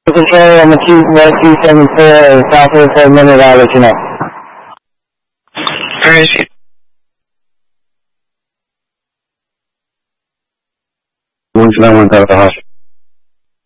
Control on the 274 southwest for a minute, I'll let you know. Alright. 191 out of the hospital.